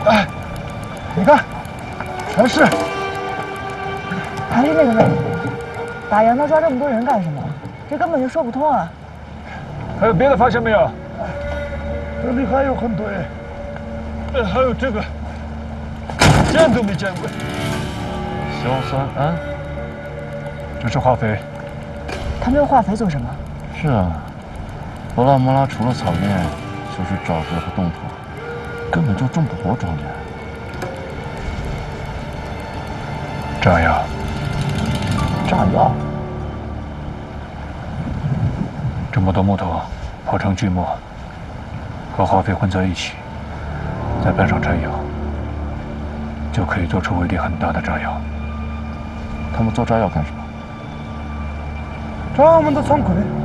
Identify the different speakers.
Speaker 1: 哎，你看，全是。
Speaker 2: 还是那个问题，打杨刀抓这么多人干什么？这根本就说不通啊！
Speaker 1: 还有别的发现没有？这里还有很多哎，还有这个，见都没见过。
Speaker 3: 硝酸铵，
Speaker 1: 这是化肥。
Speaker 2: 他们用化肥做什么？
Speaker 3: 是啊，博拉摩拉除了草甸，就是沼泽和冻土，根本就种不活庄稼。
Speaker 1: 炸药。
Speaker 3: 炸药。
Speaker 1: 这么多木头泡成锯末，和化肥混在一起，再拌上柴油，就可以做出威力很大的炸药。
Speaker 3: 他们做炸药干什么？
Speaker 1: 炸我们的仓库里。